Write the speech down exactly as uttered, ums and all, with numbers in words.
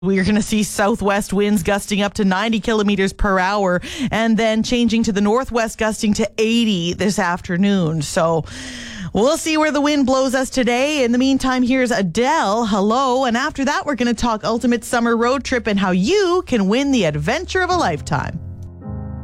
We're going to see southwest winds gusting up to ninety kilometers per hour and then changing to the northwest gusting to eighty this afternoon. So we'll see where the wind blows us today. In the meantime, here's Adele. Hello. And after that, we're going to talk ultimate summer road trip and how you can win the adventure of a lifetime.